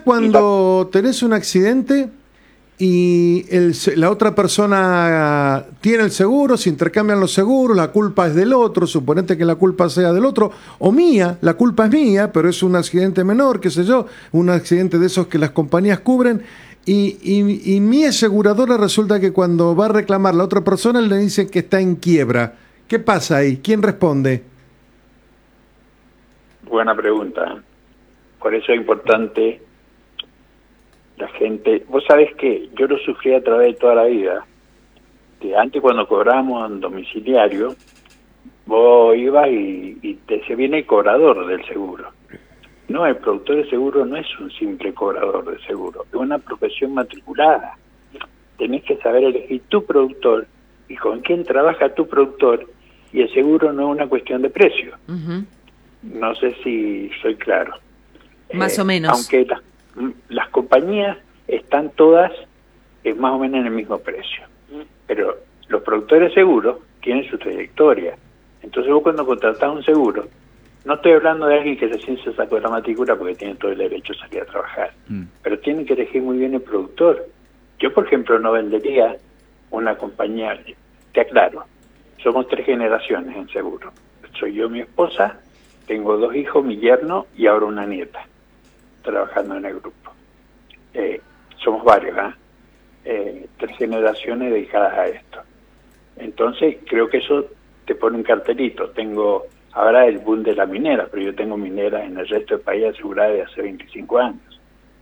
cuando tenés un accidente y la otra persona tiene el seguro, se intercambian los seguros, la culpa es del otro, suponete que la culpa sea del otro, o mía, la culpa es mía, pero es un accidente menor, qué sé yo, un accidente de esos que las compañías cubren, y mi aseguradora resulta que cuando va a reclamar la otra persona le dicen que está en quiebra. ¿Qué pasa ahí? ¿Quién responde? Buena pregunta. Por eso es importante la gente. Vos sabés que yo lo sufrí a través de toda la vida. Que antes, cuando cobrábamos en domiciliario, vos ibas y se viene el cobrador del seguro. No, el productor de seguro no es un simple cobrador de seguro, es una profesión matriculada. Tenés que saber elegir tu productor y con quién trabaja tu productor, y el seguro no es una cuestión de precio. No sé si soy claro. Más o menos. Aunque las compañías están todas más o menos en el mismo precio, pero los productores de seguros tienen su trayectoria. Entonces vos, cuando contratás un seguro, no estoy hablando de alguien que recién se sacó de la matrícula, porque tiene todo el derecho a salir a trabajar, pero tienen que elegir muy bien el productor. Yo, por ejemplo, no vendería una compañía. Te aclaro, somos 3 generaciones en seguro. Soy yo, mi esposa, tengo 2 hijos, mi yerno y ahora una nieta trabajando en el grupo. Somos varios, 3 generaciones dedicadas a esto. Entonces creo que eso te pone un cartelito. Tengo ahora el boom de la minera, pero yo tengo mineras en el resto del país aseguradas de hace 25 años.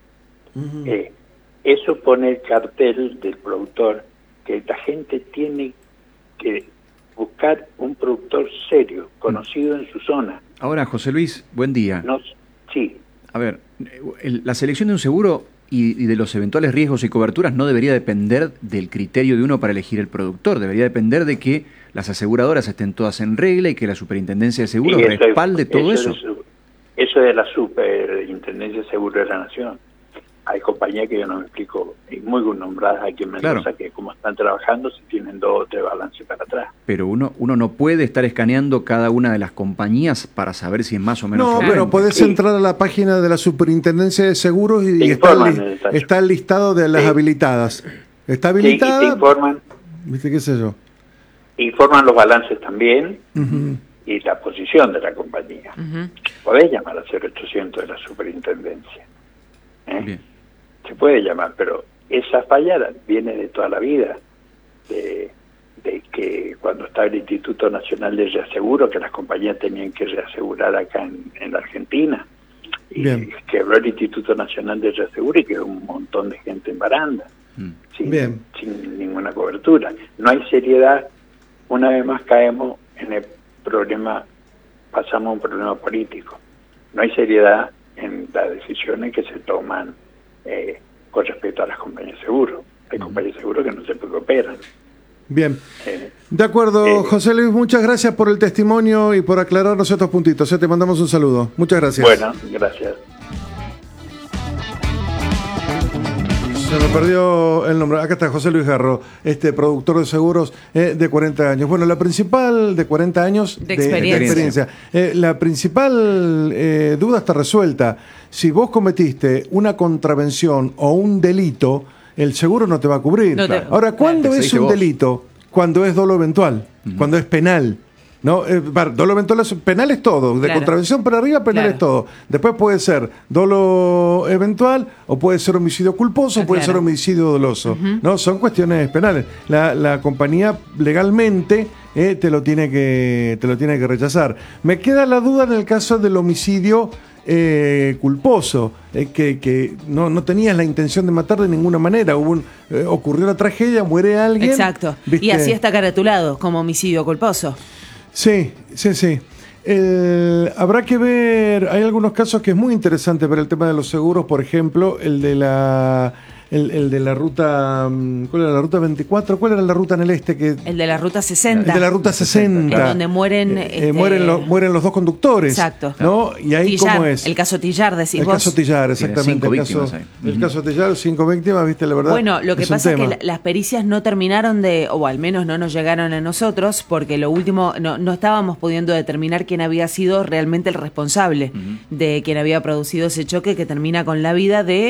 Eso pone el cartel del productor, que la gente tiene que buscar un productor serio, conocido en su zona. Ahora, José Luis, buen día. Sí. A ver, la selección de un seguro y de los eventuales riesgos y coberturas no debería depender del criterio de uno para elegir el productor, debería depender de que las aseguradoras estén todas en regla y que la Superintendencia de Seguros respalde todo eso. Eso es de la Superintendencia de Seguros de la Nación. Hay compañías que yo no me explico, muy nombradas aquí en Mendoza, claro, que como están trabajando, si tienen 2 o 3 balances para atrás. Pero uno no puede estar escaneando cada una de las compañías para saber si es más o menos... No, pero podés entrar a la página de la Superintendencia de Seguros y está el listado de las habilitadas. Está habilitada... Sí, y te informan... ¿Viste qué sé yo? Informan los balances también y la posición de la compañía. Podés llamar al 0800 de la Superintendencia. Bien. Se puede llamar, pero esa falla viene de toda la vida, de que cuando estaba el Instituto Nacional de Reaseguro, que las compañías tenían que reasegurar acá en la Argentina, y quebró el Instituto Nacional de Reaseguro y quedó un montón de gente en baranda, sin ninguna cobertura. No hay seriedad. Una vez más caemos en el problema, pasamos a un problema político. No hay seriedad en las decisiones que se toman con respecto a las compañías de seguro. Hay compañías de seguro que no se preocupan. Bien. De acuerdo, José Luis, muchas gracias por el testimonio y por aclararnos estos puntitos. Te mandamos un saludo. Muchas gracias. Bueno, gracias. Se me perdió el nombre. Acá está José Luis Garro, productor de seguros de 40 años. Bueno, la principal de 40 años de experiencia. La principal duda está resuelta. Si vos cometiste una contravención o un delito, el seguro no te va a cubrir. Ahora, ¿cuándo es un delito? Cuando es dolo eventual, cuando es penal. No, dolo eventual, penal es todo, de contravención para arriba, penal es todo. Después puede ser dolo eventual, o puede ser homicidio culposo, puede ser homicidio doloso. No, son cuestiones penales. La compañía legalmente te lo tiene que rechazar. Me queda la duda en el caso del homicidio culposo, que no tenías la intención de matar de ninguna manera. Ocurrió la tragedia, muere alguien. Exacto. ¿Viste? Y así está caratulado como homicidio culposo. Sí. Habrá que ver, hay algunos casos que es muy interesante para el tema de los seguros, por ejemplo, el de la ruta, ¿cuál era la ruta 24? ¿Cuál era la ruta en el este? El de la ruta 60. El de la ruta 60. Donde mueren... mueren los 2 conductores. Exacto. ¿No? Y ahí Tillar, ¿cómo es? El caso Tillar, decís el vos. El caso Tillar, exactamente. El caso Tillar, 5 víctimas, viste, la verdad. Bueno, lo que pasa es que las pericias no terminaron o al menos no nos llegaron a nosotros, porque lo último, no estábamos pudiendo determinar quién había sido realmente el responsable de quien había producido ese choque que termina con la vida de